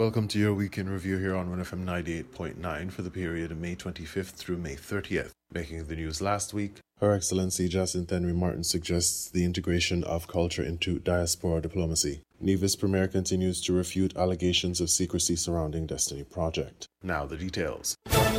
Welcome to your week in review here on 1FM 98.9 for the period of May 25th through May 30th. Making the news last week, Her Excellency Jacinth Henry Martin suggests the integration of culture into diaspora diplomacy. Nevis Premier continues to refute allegations of secrecy surrounding Destiny Project. Now the details.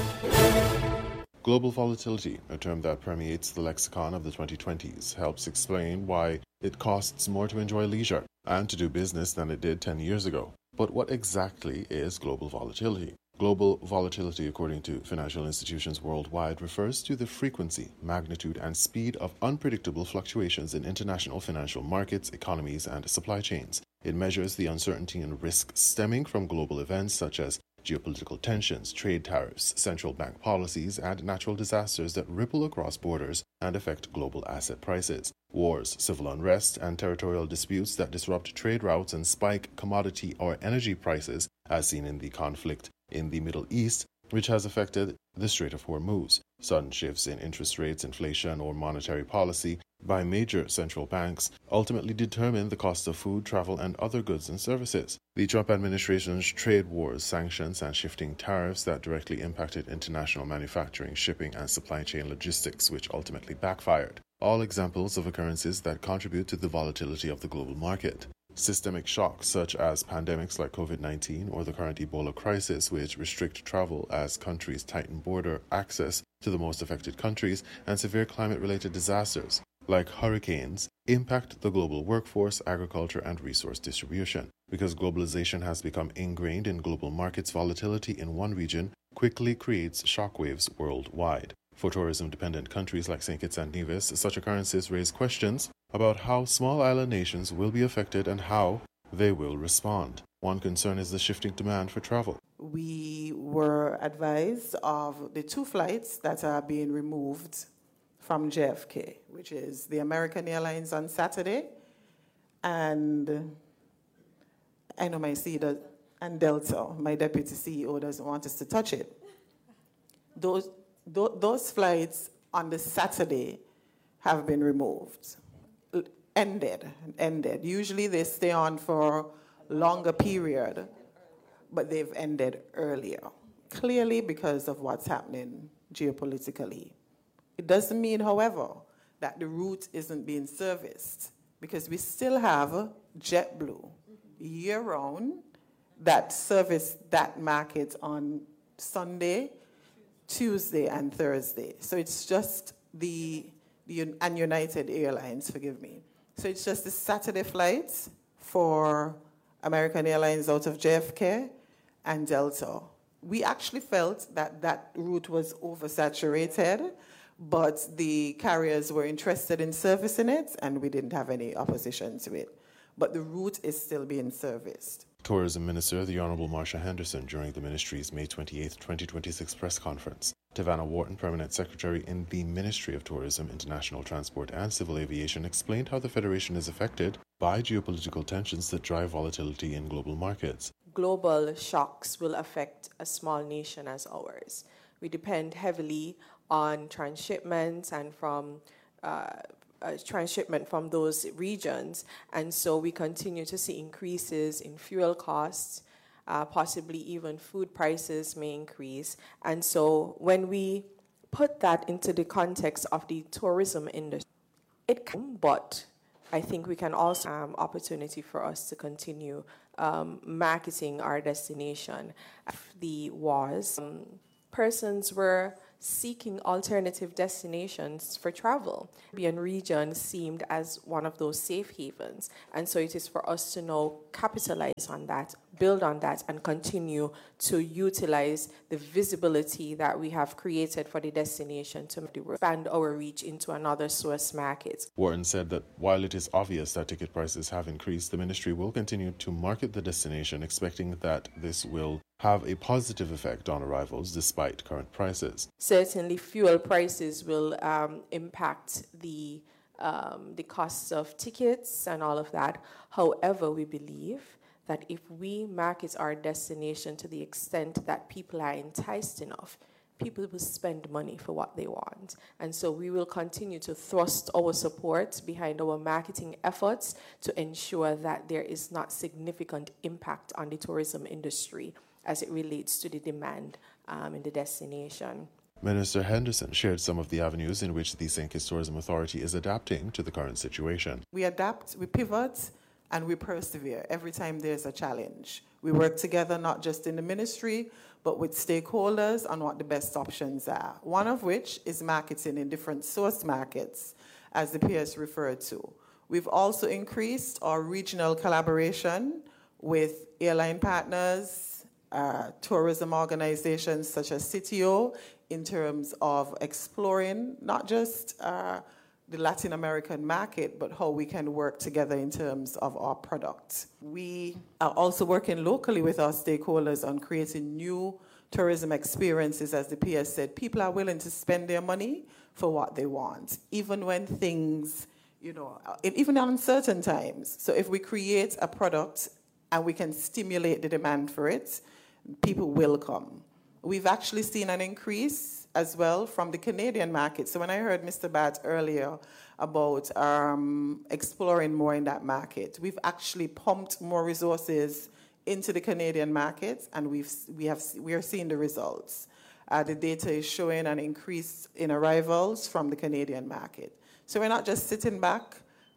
Global volatility, a term that permeates the lexicon of the 2020s, helps explain why it costs more to enjoy leisure and to do business than it did 10 years ago. But what exactly is global volatility? Global volatility, according to financial institutions worldwide, refers to the frequency, magnitude, and speed of unpredictable fluctuations in international financial markets, economies, and supply chains. It measures the uncertainty and risk stemming from global events such as geopolitical tensions, trade tariffs, central bank policies, and natural disasters that ripple across borders and affect global asset prices. Wars, civil unrest, and territorial disputes that disrupt trade routes and spike commodity or energy prices, as seen in the conflict in the Middle East, which has affected the Strait of Hormuz. Sudden shifts in interest rates, inflation, or monetary policy by major central banks ultimately determine the cost of food, travel, and other goods and services. The Trump administration's trade wars, sanctions, and shifting tariffs that directly impacted international manufacturing, shipping, and supply chain logistics, which ultimately backfired. All examples of occurrences that contribute to the volatility of the global market. Systemic shocks such as pandemics like COVID-19 or the current Ebola crisis, which restrict travel as countries tighten border access to the most affected countries, and severe climate-related disasters like hurricanes impact the global workforce, agriculture, and resource distribution. Because globalization has become ingrained in global markets, volatility in one region quickly creates shockwaves worldwide. For tourism-dependent countries like St. Kitts and Nevis, such occurrences raise questions about how small island nations will be affected and how they will respond. One concern is the shifting demand for travel. We were advised of the 2 flights that are being removed from JFK, which is the American Airlines on Saturday, and I know my CEO and Delta, my deputy CEO, doesn't want us to touch it. Those flights on the Saturday have been removed, ended. Usually they stay on for a longer period, but they've ended earlier, clearly because of what's happening geopolitically. It doesn't mean, however, that the route isn't being serviced, because we still have JetBlue year-round that service that market on Sunday, Tuesday, and Thursday. So it's just and United Airlines, forgive me. So it's just the Saturday flights for American Airlines out of JFK and Delta. We actually felt that route was oversaturated, but the carriers were interested in servicing it, and we didn't have any opposition to it. But the route is still being serviced. Tourism Minister, the Honourable Marsha Henderson, during the Ministry's May 28, 2026 press conference. Tavanna Wharton, Permanent Secretary in the Ministry of Tourism, International Transport and Civil Aviation, explained how the Federation is affected by geopolitical tensions that drive volatility in global markets. Global shocks will affect a small nation as ours. We depend heavily on transshipments and from transshipment from those regions, and so we continue to see increases in fuel costs, possibly even food prices may increase. And so when we put that into the context of the tourism industry, but I think we can also opportunity for us to continue marketing our destination. The wars, persons were seeking alternative destinations for travel. The Caribbean region seemed as one of those safe havens, and so it is for us to now capitalize on that, build on that, and continue to utilize the visibility that we have created for the destination to expand our reach into another source market. Wharton said that while it is obvious that ticket prices have increased, the ministry will continue to market the destination, expecting that this will have a positive effect on arrivals despite current prices. Certainly, fuel prices will impact the costs of tickets and all of that. However, we believe that if we market our destination to the extent that people are enticed enough, people will spend money for what they want. And so we will continue to thrust our support behind our marketing efforts to ensure that there is not significant impact on the tourism industry as it relates to the demand in the destination. Minister Henderson shared some of the avenues in which the St. Kitts Tourism Authority is adapting to the current situation. We adapt, we pivot, and we persevere every time there's a challenge. We work together not just in the ministry, but with stakeholders on what the best options are, one of which is marketing in different source markets, as the PS referred to. We've also increased our regional collaboration with airline partners, tourism organizations such as CITIO, in terms of exploring not just the Latin American market, but how we can work together in terms of our products. We are also working locally with our stakeholders on creating new tourism experiences. As the PS said, people are willing to spend their money for what they want, even when things, even in uncertain times. So if we create a product and we can stimulate the demand for it, people will come. We've actually seen an increase as well from the Canadian market. So when I heard Mr. Batt earlier about exploring more in that market, we've actually pumped more resources into the Canadian market, and we are seeing the results. The data is showing an increase in arrivals from the Canadian market. So we're not just sitting back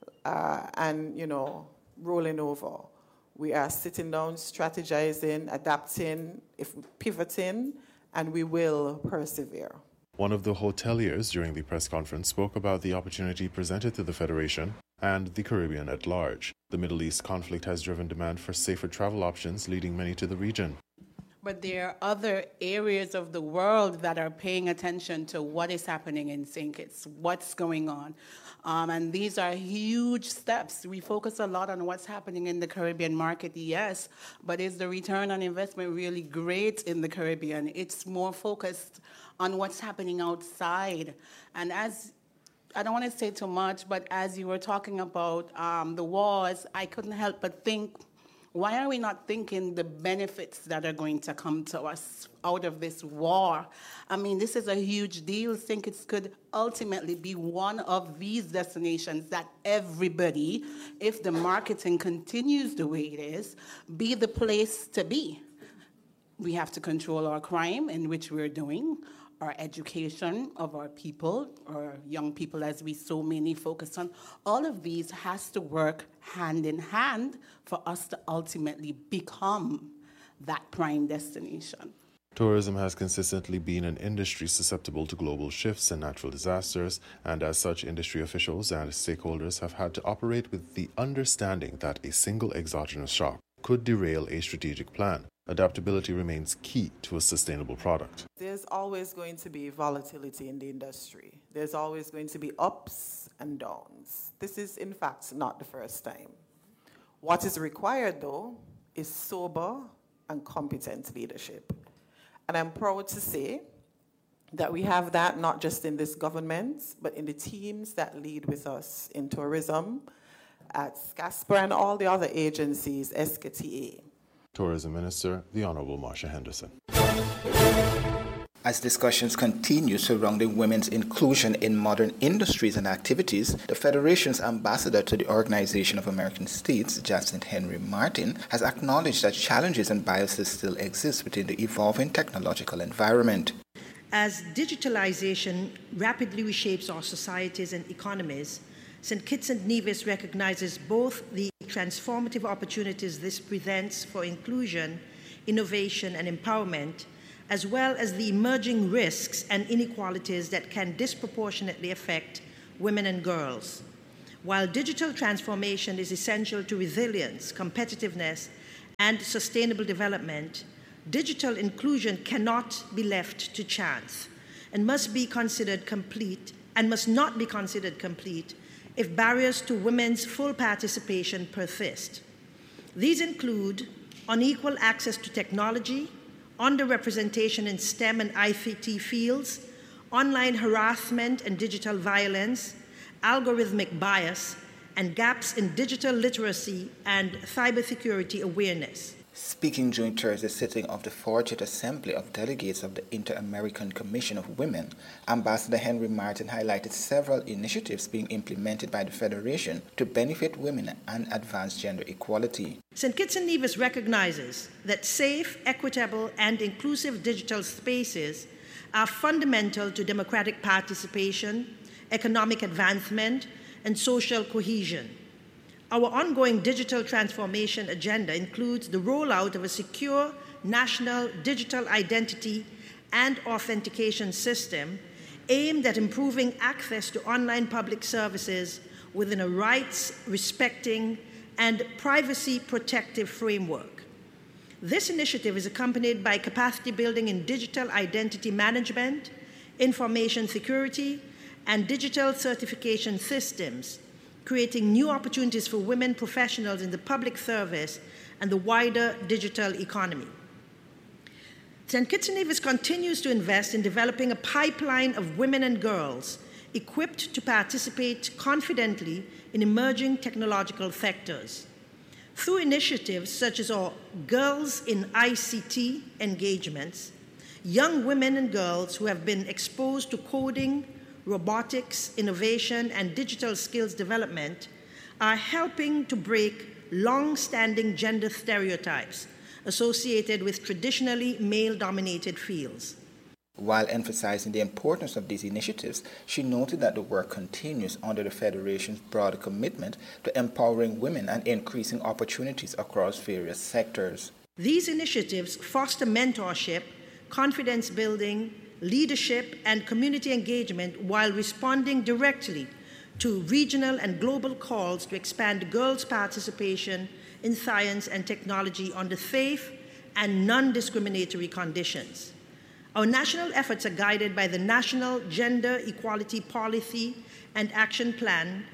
and rolling over. We are sitting down, strategizing, adapting, pivoting, and we will persevere. One of the hoteliers during the press conference spoke about the opportunity presented to the Federation and the Caribbean at large. The Middle East conflict has driven demand for safer travel options, leading many to the region. But there are other areas of the world that are paying attention to what is happening in St. Kitts, what's going on. And these are huge steps. We focus a lot on what's happening in the Caribbean market, yes, but is the return on investment really great in the Caribbean? It's more focused on what's happening outside. And I don't want to say too much, but as you were talking about the wars, I couldn't help but think, why are we not thinking the benefits that are going to come to us out of this war? I mean, this is a huge deal. I think it could ultimately be one of these destinations that everybody, if the marketing continues the way it is, be the place to be. We have to control our crime, in which we're doing, our education of our people, our young people, as we so many focus on. All of these has to work hand in hand for us to ultimately become that prime destination. Tourism has consistently been an industry susceptible to global shifts and natural disasters, and as such, industry officials and stakeholders have had to operate with the understanding that a single exogenous shock could derail a strategic plan. Adaptability remains key to a sustainable product. There's always going to be volatility in the industry. There's always going to be ups and downs. This is, in fact, not the first time. What is required, though, is sober and competent leadership. And I'm proud to say that we have that not just in this government, but in the teams that lead with us in tourism, at SCASPER and all the other agencies, SKTA. Tourism Minister, the Honourable Marsha Henderson. As discussions continue surrounding women's inclusion in modern industries and activities, the Federation's ambassador to the Organization of American States, Jacinth Henry Martin, has acknowledged that challenges and biases still exist within the evolving technological environment. As digitalization rapidly reshapes our societies and economies, St. Kitts and Nevis recognizes both the transformative opportunities this presents for inclusion, innovation, and empowerment, as well as the emerging risks and inequalities that can disproportionately affect women and girls. While digital transformation is essential to resilience, competitiveness, and sustainable development, digital inclusion cannot be left to chance and must be considered complete and must not be considered complete if barriers to women's full participation persist. These include unequal access to technology, underrepresentation in STEM and ICT fields, online harassment and digital violence, algorithmic bias, and gaps in digital literacy and cybersecurity awareness. Speaking during Thursday's sitting of the 40th Assembly of Delegates of the Inter-American Commission of Women, Ambassador Henry Martin highlighted several initiatives being implemented by the Federation to benefit women and advance gender equality. St. Kitts and Nevis recognizes that safe, equitable, and inclusive digital spaces are fundamental to democratic participation, economic advancement, and social cohesion. Our ongoing digital transformation agenda includes the rollout of a secure national digital identity and authentication system aimed at improving access to online public services within a rights-respecting and privacy-protective framework. This initiative is accompanied by capacity building in digital identity management, information security, and digital certification systems, creating new opportunities for women professionals in the public service and the wider digital economy. St. Kitts and Nevis continues to invest in developing a pipeline of women and girls equipped to participate confidently in emerging technological sectors. Through initiatives such as our Girls in ICT engagements, young women and girls who have been exposed to coding, robotics, innovation, and digital skills development are helping to break long-standing gender stereotypes associated with traditionally male-dominated fields. While emphasizing the importance of these initiatives, she noted that the work continues under the Federation's broader commitment to empowering women and increasing opportunities across various sectors. These initiatives foster mentorship, confidence building, leadership, and community engagement while responding directly to regional and global calls to expand girls' participation in science and technology under safe and non-discriminatory conditions. Our national efforts are guided by the National Gender Equality Policy and Action Plan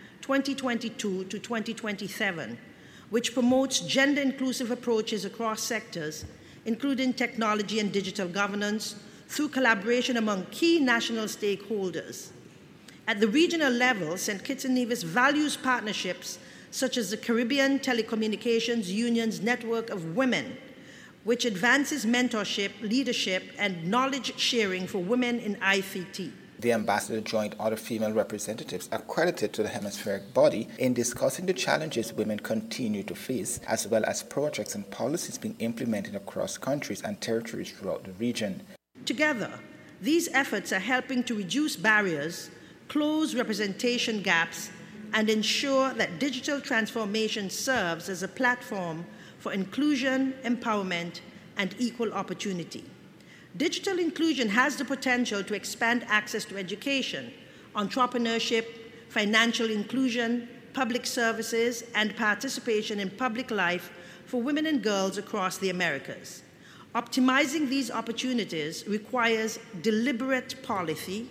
2022 to 2027, which promotes gender-inclusive approaches across sectors, including technology and digital governance, through collaboration among key national stakeholders. At the regional level, St. Kitts and Nevis values partnerships such as the Caribbean Telecommunications Union's Network of Women, which advances mentorship, leadership, and knowledge sharing for women in ICT. The ambassador joined other female representatives accredited to the hemispheric body in discussing the challenges women continue to face, as well as projects and policies being implemented across countries and territories throughout the region. Together, these efforts are helping to reduce barriers, close representation gaps, and ensure that digital transformation serves as a platform for inclusion, empowerment, and equal opportunity. Digital inclusion has the potential to expand access to education, entrepreneurship, financial inclusion, public services, and participation in public life for women and girls across the Americas. Optimizing these opportunities requires deliberate policy,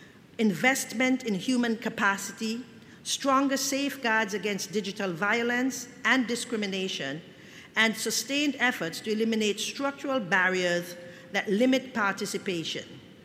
investment in human capacity, stronger safeguards against digital violence and discrimination, and sustained efforts to eliminate structural barriers that limit participation.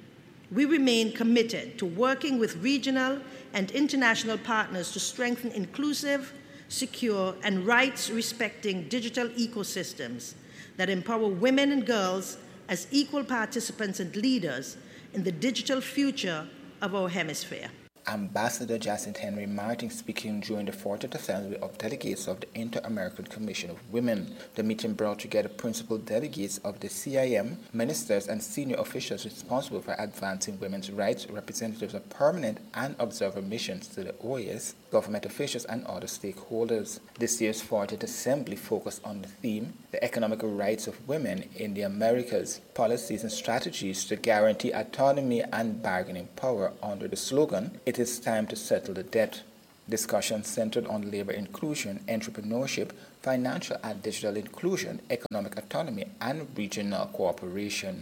We remain committed to working with regional and international partners to strengthen inclusive, secure, and rights-respecting digital ecosystems that empower women and girls as equal participants and leaders in the digital future of our hemisphere. Ambassador Jacinth Henry Martin speaking during the 40th Assembly of Delegates of the Inter-American Commission of Women. The meeting brought together principal delegates of the CIM, ministers and senior officials responsible for advancing women's rights, representatives of permanent and observer missions to the OAS, government officials and other stakeholders. This year's 40th Assembly focused on the theme, the economic rights of women in the Americas, policies and strategies to guarantee autonomy and bargaining power under the slogan, "It is time to settle the debt." Discussions centered on labor inclusion, entrepreneurship, financial and digital inclusion, economic autonomy, and regional cooperation.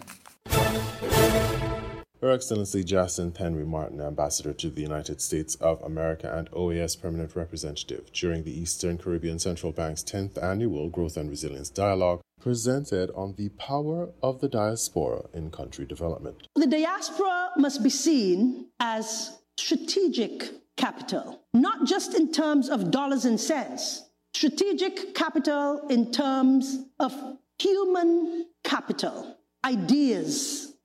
Her Excellency Jacinth Henry Martin, Ambassador to the United States of America and OAS Permanent Representative during the Eastern Caribbean Central Bank's 10th Annual Growth and Resilience Dialogue, presented on the power of the diaspora in country development. The diaspora must be seen as strategic capital, not just in terms of dollars and cents, strategic capital in terms of human capital, ideas,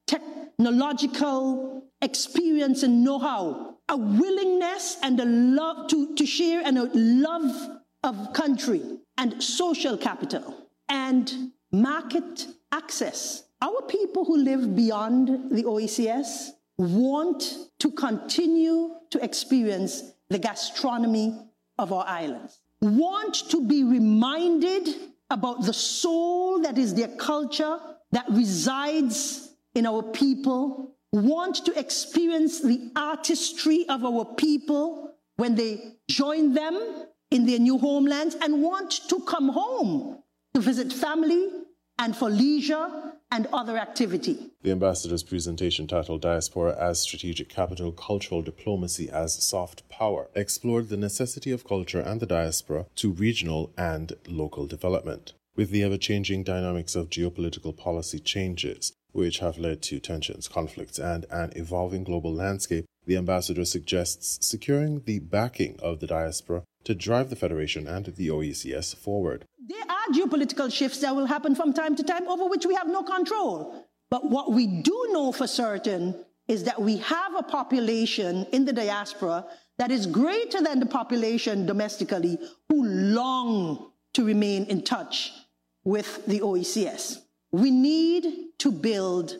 technological experience and know-how, a willingness and a love to share and a love of country, and social capital, and market access. Our people who live beyond the OECS want to continue to experience the gastronomy of our islands, want to be reminded about the soul that is their culture, that resides in our people, want to experience the artistry of our people when they join them in their new homelands, and want to come home to visit family and for leisure and other activity. The ambassador's presentation, titled Diaspora as Strategic Capital, Cultural Diplomacy as Soft Power, explored the necessity of culture and the diaspora to regional and local development. With the ever-changing dynamics of geopolitical policy changes, which have led to tensions, conflicts, and an evolving global landscape, the ambassador suggests securing the backing of the diaspora to drive the Federation and the OECS forward. There are geopolitical shifts that will happen from time to time over which we have no control. But what we do know for certain is that we have a population in the diaspora that is greater than the population domestically who long to remain in touch with the OECS. We need to build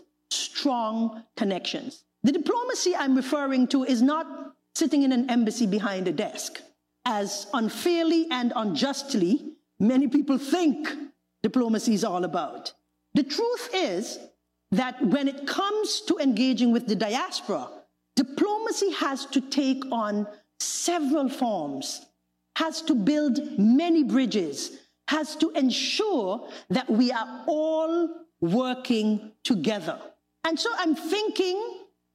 strong connections. The diplomacy I'm referring to is not sitting in an embassy behind a desk, as unfairly and unjustly many people think diplomacy is all about. The truth is that when it comes to engaging with the diaspora, diplomacy has to take on several forms, has to build many bridges, has to ensure that we are all working together. And so I'm thinking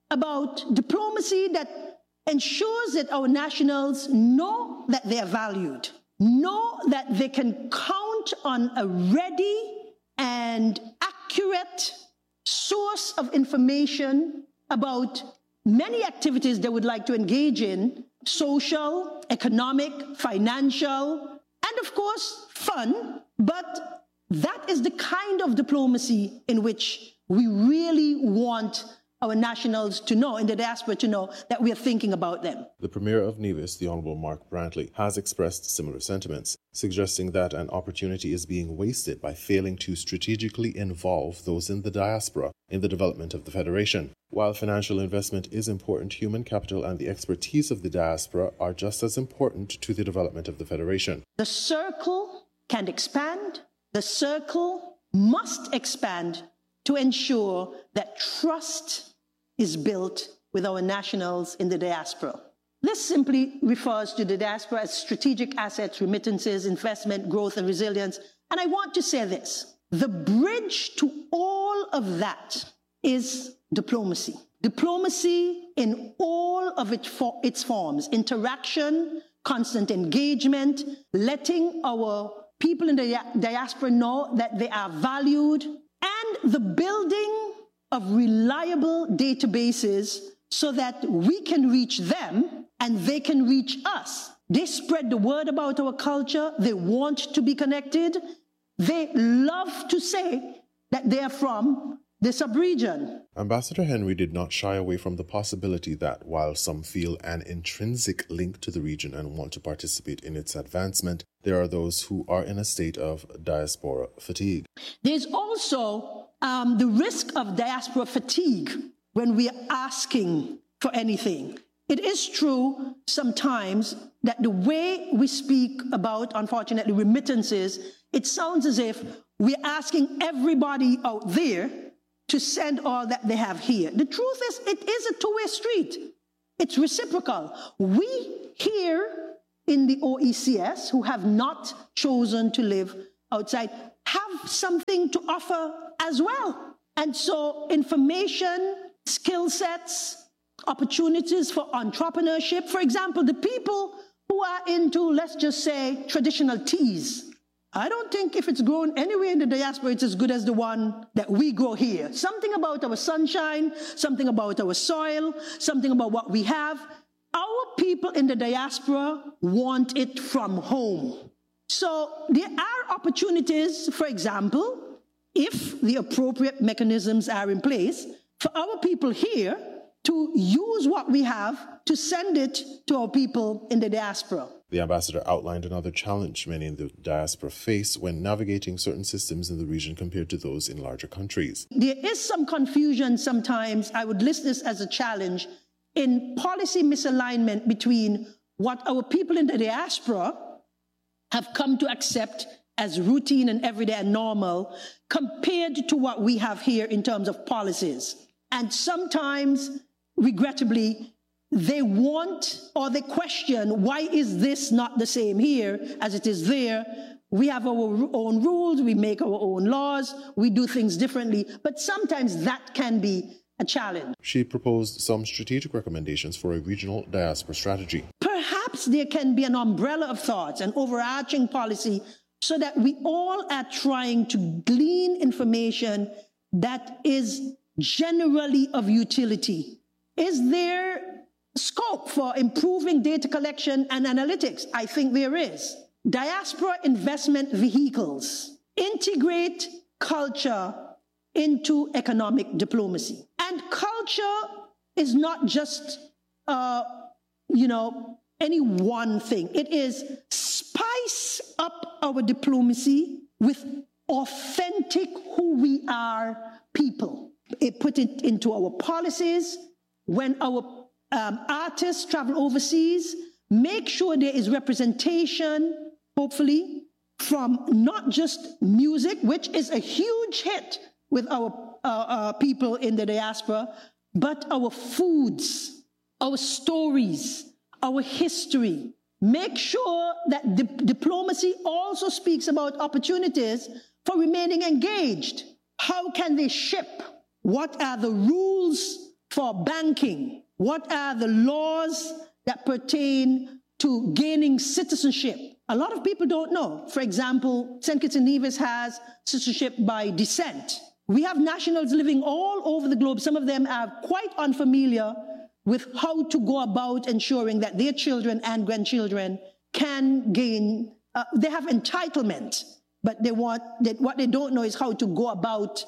about diplomacy that ensures that our nationals know that they are valued, know that they can count on a ready and accurate source of information about many activities they would like to engage in, social, economic, financial, and of course, fun. But that is the kind of diplomacy in which we really want our nationals to know, in the diaspora to know, that we are thinking about them. The Premier of Nevis, the Honourable Mark Brantley, has expressed similar sentiments, suggesting that an opportunity is being wasted by failing to strategically involve those in the diaspora in the development of the Federation. While financial investment is important, human capital and the expertise of the diaspora are just as important to the development of the Federation. The circle can expand. The circle must expand to ensure that trust is built with our nationals in the diaspora. This simply refers to the diaspora as strategic assets, remittances, investment, growth, and resilience. And I want to say this: the bridge to all of that is diplomacy. Diplomacy in all of its forms: interaction, constant engagement, letting our people in the diaspora know that they are valued, and the building of reliable databases so that we can reach them and they can reach us. They spread the word about our culture. They want to be connected. They love to say that they are from the sub-region. Ambassador Henry did not shy away from the possibility that, while some feel an intrinsic link to the region and want to participate in its advancement, there are those who are in a state of diaspora fatigue. There's also the risk of diaspora fatigue when we are asking for anything. It is true sometimes that the way we speak about, unfortunately, remittances, it sounds as if we're asking everybody out there to send all that they have here. The truth is, it is a two-way street. It's reciprocal. We here in the OECS, who have not chosen to live outside, have something to offer as well. And so information, skill sets, opportunities for entrepreneurship. For example, the people who are into, let's just say, traditional teas, I don't think if it's grown anywhere in the diaspora, it's as good as the one that we grow here. Something about our sunshine, something about our soil, something about what we have. Our people in the diaspora want it from home. So there are opportunities, for example, if the appropriate mechanisms are in place, for our people here to use what we have to send it to our people in the diaspora. The ambassador outlined another challenge many in the diaspora face when navigating certain systems in the region compared to those in larger countries. There is some confusion sometimes, I would list this as a challenge, in policy misalignment between what our people in the diaspora have come to accept as routine and everyday and normal compared to what we have here in terms of policies. And sometimes, regrettably, they want or they question, why is this not the same here as it is there? We have our own rules, we make our own laws, we do things differently, but sometimes that can be a challenge. She proposed some strategic recommendations for a regional diaspora strategy. Perhaps there can be an umbrella of thoughts, an overarching policy, so that we all are trying to glean information that is generally of utility. Is there scope for improving data collection and analytics? I think there is. Diaspora investment vehicles integrate culture into economic diplomacy. And culture is not just, any one thing. It is spice up our diplomacy with authentic who we are people. It put it into our policies. When our artists travel overseas, make sure there is representation, hopefully, from not just music, which is a huge hit with our people in the diaspora, but our foods, our stories, our history. Make sure that diplomacy also speaks about opportunities for remaining engaged. How can they ship? What are the rules for banking? What are the laws that pertain to gaining citizenship? A lot of people don't know. For example, St. Kitts and Nevis has citizenship by descent. We have nationals living all over the globe. Some of them are quite unfamiliar with how to go about ensuring that their children and grandchildren can gain, they have entitlement, but what they don't know is how to go about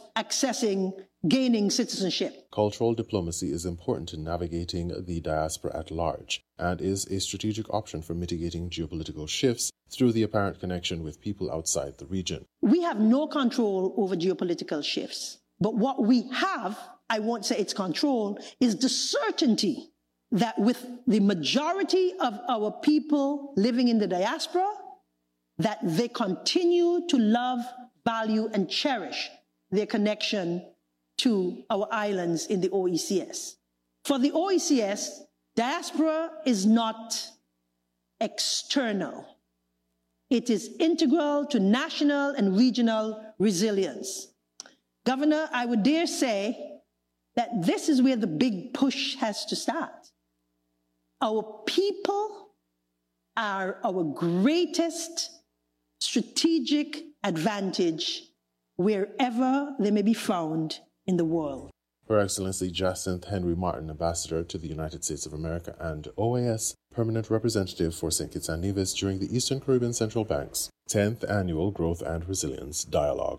gaining citizenship. Cultural diplomacy is important in navigating the diaspora at large and is a strategic option for mitigating geopolitical shifts through the apparent connection with people outside the region. We have no control over geopolitical shifts, but what we have, I won't say it's control, is the certainty that with the majority of our people living in the diaspora, that they continue to love, value, and cherish their connection to our islands in the OECS. For the OECS, diaspora is not external. It is integral to national and regional resilience. Governor, I would dare say that this is where the big push has to start. Our people are our greatest strategic advantage wherever they may be found in the world. Her Excellency Jacinth Henry Martin, Ambassador to the United States of America and OAS, Permanent Representative for St. Kitts and Nevis during the Eastern Caribbean Central Bank's 10th Annual Growth and Resilience Dialogue.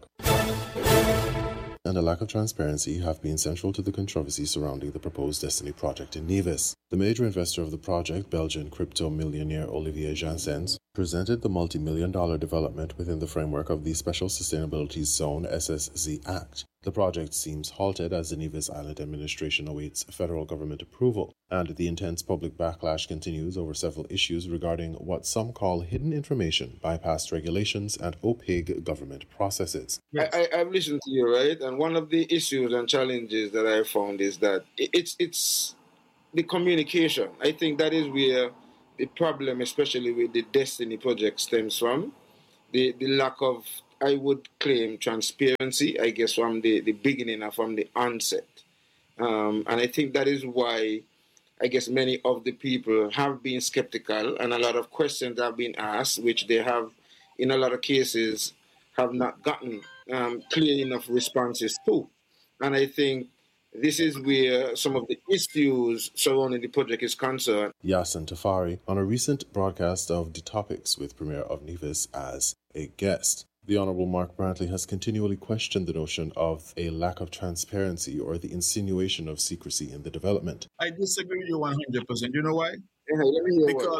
And a lack of transparency have been central to the controversy surrounding the proposed Destiny project in Nevis. The major investor of the project, Belgian crypto millionaire Olivier Janssens, presented the multi-million-dollar development within the framework of the Special Sustainability Zone SSZ Act. The project seems halted as the Nevis Island administration awaits federal government approval, and the intense public backlash continues over several issues regarding what some call hidden information, bypassed regulations, and opaque government processes. I've listened to you, right? And one of the issues and challenges that I found is that it's the communication. I think that is where the problem, especially with the Destiny project, stems from. The lack of, I would claim, transparency, I guess, from the beginning and from the onset. And I think that is why, I guess, many of the people have been skeptical and a lot of questions have been asked, which they have, in a lot of cases, have not gotten clear enough responses to. And I think this is where some of the issues surrounding the project is concerned. Yasin Tafari, on a recent broadcast of The Topics with Premier of Nevis as a guest, The Honourable Mark Brantley has continually questioned the notion of a lack of transparency or the insinuation of secrecy in the development. I disagree with you 100%. You know why? Because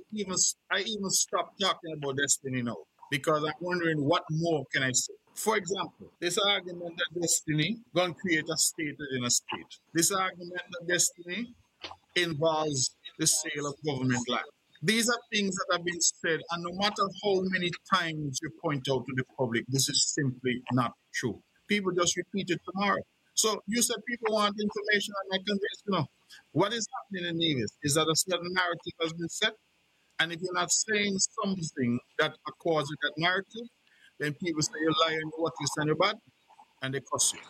I even stopped talking about destiny now. Because I'm wondering what more can I say? For example, this argument that destiny going to create a state within a state. This argument that destiny involves the sale of government land. These are things that have been said, and no matter how many times you point out to the public, this is simply not true. People just repeat it tomorrow. So you said people want information, and I convinced what is happening in Nevis is that a certain narrative has been set, and if you're not saying something that accords with that narrative, then people say you're lying, what you say about, and they cuss you.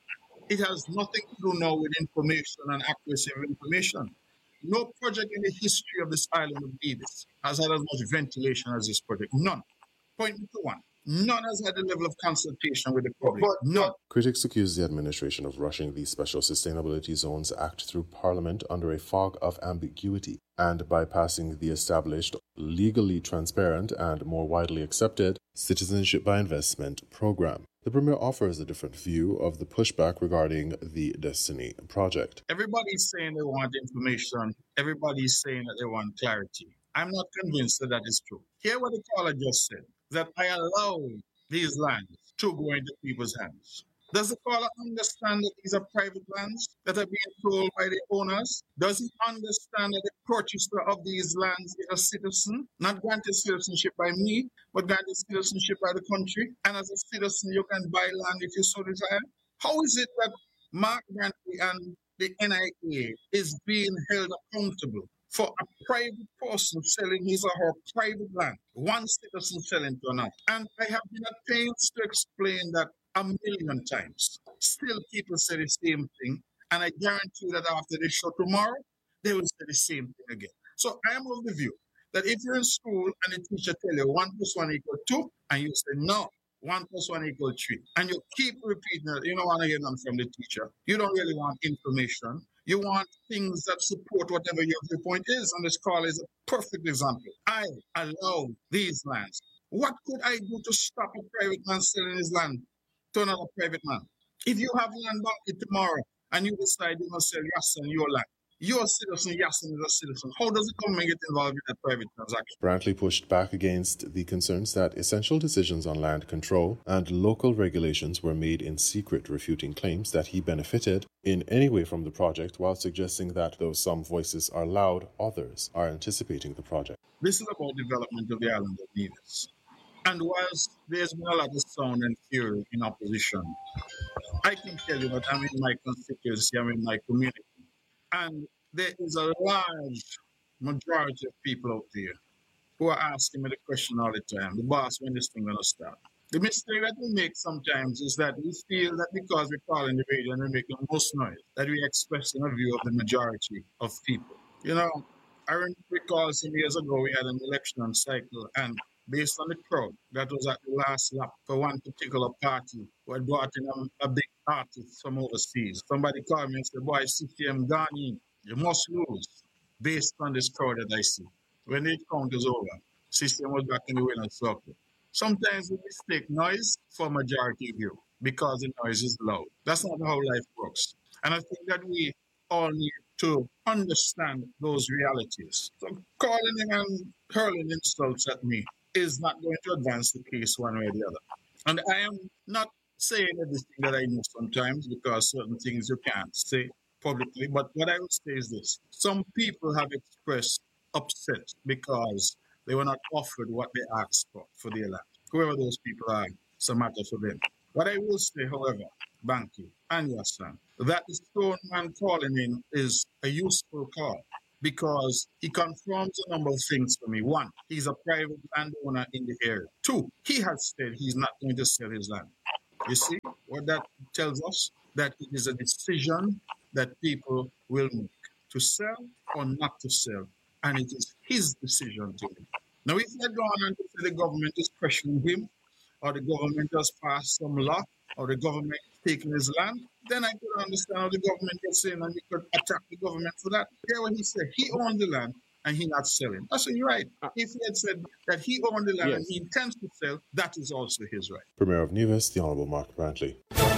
It has nothing to do now with information and accuracy of information. No project in the history of this island of Nevis has had as much ventilation as this project. None. Point me to one. None has had the level of consultation with the public. None. Critics accuse the administration of rushing the Special Sustainability Zones Act through Parliament under a fog of ambiguity and bypassing the established, legally transparent and more widely accepted Citizenship by Investment program. The Premier offers a different view of the pushback regarding the Destiny project. Everybody's saying they want information. Everybody's saying that they want clarity. I'm not convinced that that is true. Hear what the caller just said, that I allow these lands to go into people's hands. Does the caller understand that these are private lands that are being sold by the owners? Does he understand that the purchaser of these lands is a citizen, not granted citizenship by me, but granted citizenship by the country? And as a citizen, you can buy land if you so desire. How is it that Mark Brantley and the NIA is being held accountable for a private person selling his or her private land, one citizen selling to another? And I have been at pains to explain that a million times. Still, people say the same thing, and I guarantee you that after this show tomorrow, they will say the same thing again. So I am of the view that if you're in school and the teacher tell you 1 + 1 = 2, and you say no, 1 + 1 = 3, and you keep repeating it, you don't want to hear nothing from the teacher. You don't really want information. You want things that support whatever your viewpoint is, and this call is a perfect example. I allow these lands. What could I do to stop a private man selling his land to another private man? If you have land bank tomorrow and you decide you must sell Yassin your land, you're a citizen, Yassin is a citizen. How does the government get involved in that private transaction? Brantley pushed back against the concerns that essential decisions on land control and local regulations were made in secret, refuting claims that he benefited in any way from the project, while suggesting that though some voices are loud, others are anticipating the project. This is about development of the island of Nevis. And whilst there's been a lot of sound and fury in opposition, I can tell you that I'm in my constituency, I'm in my community, and there is a large majority of people out there who are asking me the question all the time, the boss, when this thing going to start? The mistake that we make sometimes is that we feel that because we're calling the radio and we're making the most noise, that we're expressing a view of the majority of people. You know, I recall some years ago we had an election cycle, and based on the crowd that was at the last lap for one particular party who had brought in a big artist from overseas. Somebody called me and said, boy, CCM gone in. You must lose based on this crowd that I see. When the count is over, CCM was back in the winner's circle. Sometimes we mistake noise for majority view because the noise is loud. That's not how life works. And I think that we all need to understand those realities. So calling him and hurling insults at me is not going to advance the case one way or the other. And I am not saying everything that I know sometimes because certain things you can't say publicly. But what I would say is this. Some people have expressed upset because they were not offered what they asked for their land. Whoever those people are, it's a matter for them. What I will say, however, Banky and Yassin, that the stone man calling in is a useful call, because he confirms a number of things for me. One, he's a private landowner in the area. Two, he has said he's not going to sell his land. You see what that tells us? That it is a decision that people will make to sell or not to sell. And it is his decision to make. Now, if they go on and say the government is pressuring him, or the government has passed some law, or the government is taking his land, then I could understand how the government gets in and we could attack the government for that. Hear what he said. He owned the land. and he not selling. I said, you're right. If he had said that he owned the land and he intends to sell, that is also his right. Premier of Nevis, the Honourable Mark Brantley.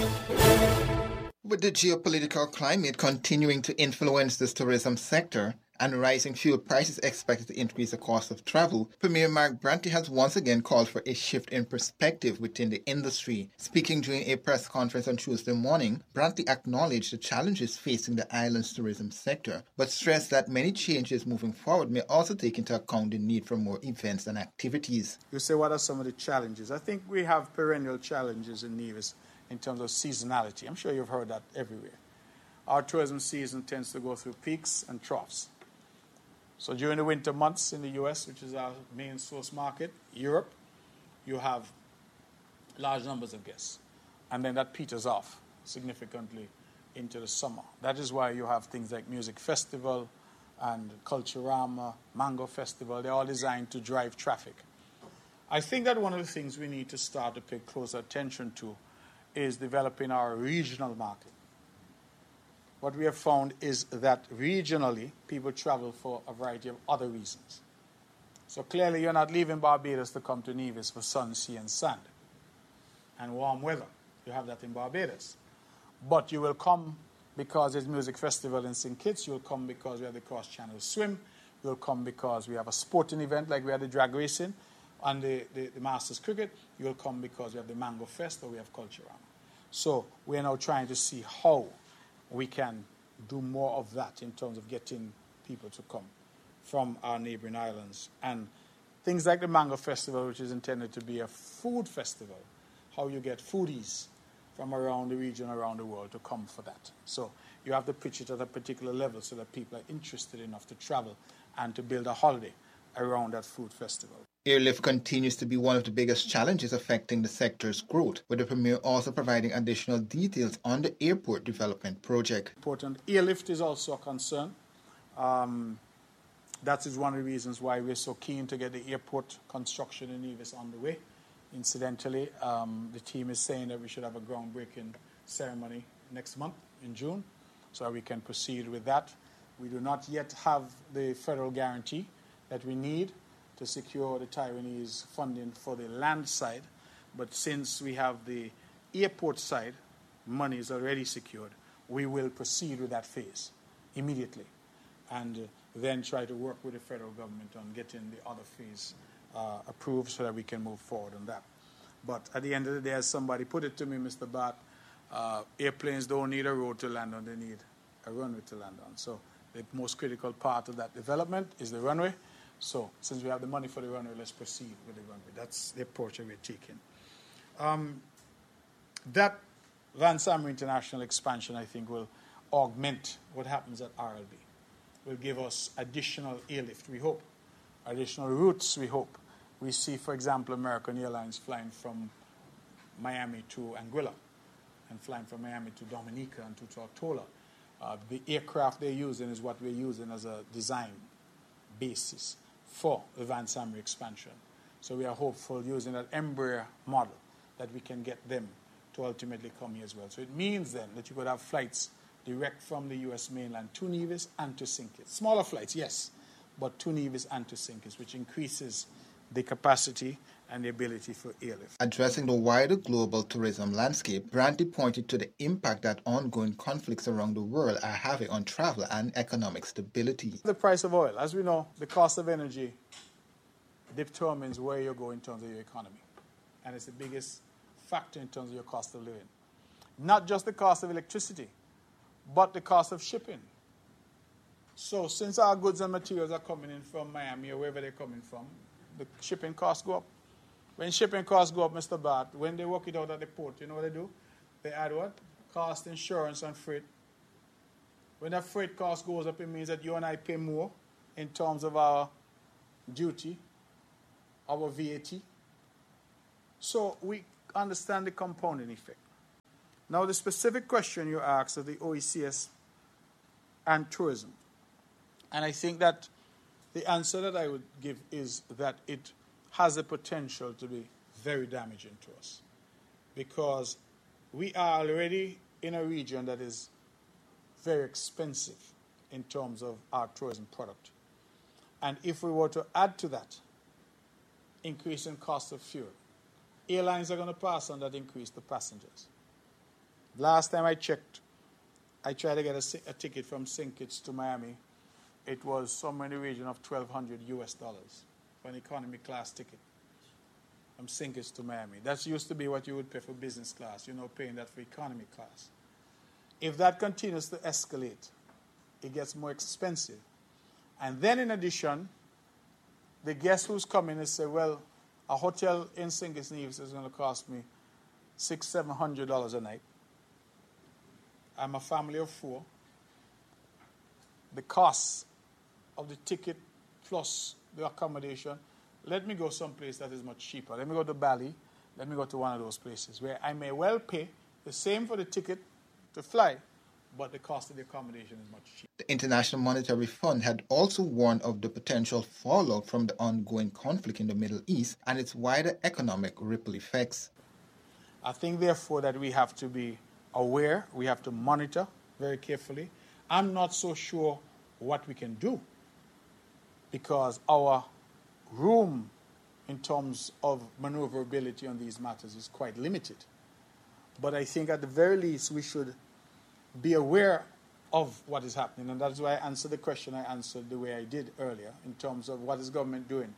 With the geopolitical climate continuing to influence the tourism sector and rising fuel prices expected to increase the cost of travel, Premier Mark Brantley has once again called for a shift in perspective within the industry. Speaking during a press conference on Tuesday morning, Brantley acknowledged the challenges facing the island's tourism sector, but stressed that many changes moving forward may also take into account the need for more events and activities. You say, what are some of the challenges? I think we have perennial challenges in Nevis in terms of seasonality. I'm sure you've heard that everywhere. Our tourism season tends to go through peaks and troughs. So during the winter months in the US, which is our main source market, Europe, you have large numbers of guests. And then that peters off significantly into the summer. That is why you have things like Music Festival and Culturama, Mango Festival. They're all designed to drive traffic. I think that one of the things we need to start to pay closer attention to is developing our regional market. What we have found is that regionally, people travel for a variety of other reasons. So clearly, you're not leaving Barbados to come to Nevis for sun, sea, and sand, and warm weather. You have that in Barbados. But you will come because there's music festival in St. Kitts. You'll come because we have the cross-channel swim. You'll come because we have a sporting event like we had the drag racing and the Masters cricket. You'll come because we have the Mango Fest or we have Culturama. So we're now trying to see how we can do more of that in terms of getting people to come from our neighboring islands. And things like the Mango Festival, which is intended to be a food festival, how you get foodies from around the region, around the world to come for that. So you have to pitch it at a particular level so that people are interested enough to travel and to build a holiday around that food festival. Airlift continues to be one of the biggest challenges affecting the sector's growth, with the Premier also providing additional details on the airport development project. Important. Airlift is also a concern. That is one of the reasons why we're so keen to get the airport construction in Nevis on the way. Incidentally, the team is saying that we should have a groundbreaking ceremony next month in June, so we can proceed with that. We do not yet have the federal guarantee that we need to secure the Taiwanese funding for the land side, but since we have the airport side, money is already secured, we will proceed with that phase immediately and then try to work with the federal government on getting the other phase approved so that we can move forward on that. But at the end of the day, as somebody put it to me, Mr. Bart, airplanes don't need a road to land on, they need a runway to land on. So the most critical part of that development is the runway. So since we have the money for the runway, let's proceed with the runway. That's the approach that we're taking. That Van Samer International expansion, I think, will augment what happens at RLB. Will give us additional airlift, we hope. Additional routes, we hope. We see, for example, American Airlines flying from Miami to Anguilla and flying from Miami to Dominica and to Tortola. The aircraft they're using is what we're using as a design basis for the Van Samer expansion. So we are hopeful using that Embraer model that we can get them to ultimately come here as well. So it means then that you could have flights direct from the U.S. mainland to Nevis and to St. Kitts. Smaller flights, yes, but to Nevis and to St. Kitts, which increases the capacity and the ability for airlift. Addressing the wider global tourism landscape, Brantley pointed to the impact that ongoing conflicts around the world are having on travel and economic stability. The price of oil. As we know, the cost of energy determines where you go in terms of your economy. And it's the biggest factor in terms of your cost of living. Not just the cost of electricity, but the cost of shipping. So since our goods and materials are coming in from Miami or wherever they're coming from, the shipping costs go up. When shipping costs go up, Mr. Bart, when they work it out at the port, you know what they do? They add what? Cost, insurance, and freight. When that freight cost goes up, it means that you and I pay more in terms of our duty, our VAT. So we understand the compounding effect. Now, the specific question you asked of the OECS and tourism, and I think that the answer that I would give is that it has the potential to be very damaging to us because we are already in a region that is very expensive in terms of our tourism product. And if we were to add to that increase in cost of fuel, airlines are going to pass on that increase to passengers. Last time I checked, I tried to get a ticket from St. Kitts to Miami. It was somewhere in the region of $1,200 for an economy class ticket from St. Kitts to Miami. That used to be what you would pay for business class. You're now paying that for economy class. If that continues to escalate, it gets more expensive. And then in addition, the guest who's coming and say, well, a hotel in St. Kitts Nevis is going to cost me $600-700 a night. I'm a family of 4. The cost of the ticket plus the accommodation, let me go someplace that is much cheaper. Let me go to Bali. Let me go to one of those places where I may well pay the same for the ticket to fly, but the cost of the accommodation is much cheaper. The International Monetary Fund had also warned of the potential fallout from the ongoing conflict in the Middle East and its wider economic ripple effects. I think, therefore, that we have to be aware, we have to monitor very carefully. I'm not so sure what we can do because our room in terms of maneuverability on these matters is quite limited. But I think at the very least we should be aware of what is happening, and that's why I answered the question I answered the way I did earlier in terms of what is government doing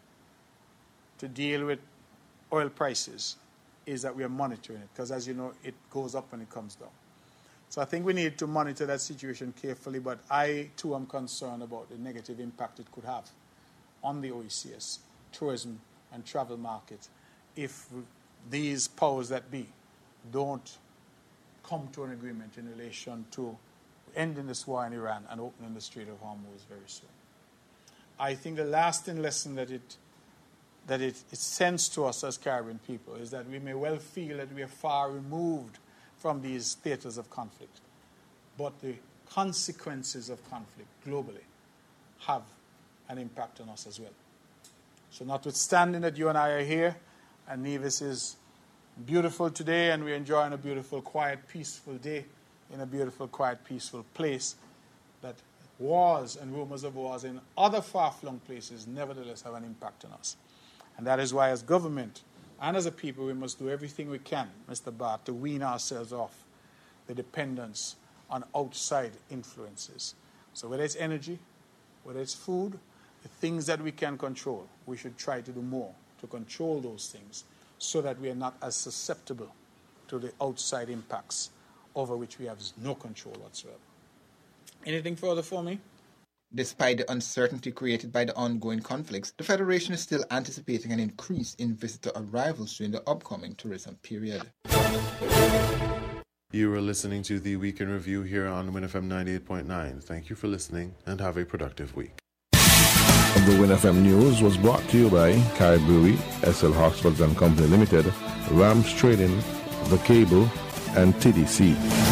to deal with oil prices, is that we are monitoring it, because as you know, it goes up and it comes down. So I think we need to monitor that situation carefully, but I too am concerned about the negative impact it could have on the OECS, tourism and travel market if these powers that be don't come to an agreement in relation to ending this war in Iran and opening the Strait of Hormuz very soon. I think the lasting lesson that it sends to us as Caribbean people is that we may well feel that we are far removed from these theaters of conflict, but the consequences of conflict globally have an impact on us as well. So notwithstanding that you and I are here, and Nevis is beautiful today, and we're enjoying a beautiful, quiet, peaceful day in a beautiful, quiet, peaceful place, that wars and rumors of wars in other far-flung places nevertheless have an impact on us. And that is why as government and as a people we must do everything we can, Mr. Barr, to wean ourselves off the dependence on outside influences. So whether it's energy, whether it's food, the things that we can control, we should try to do more to control those things so that we are not as susceptible to the outside impacts over which we have no control whatsoever. Anything further for me? Despite the uncertainty created by the ongoing conflicts, the Federation is still anticipating an increase in visitor arrivals during the upcoming tourism period. You are listening to the Week in Review here on WinFM 98.9. Thank you for listening and have a productive week. The WinFM News was brought to you by Kai Brewery, SL Hospitals and Company Limited, Rams Trading, The Cable, and TDC.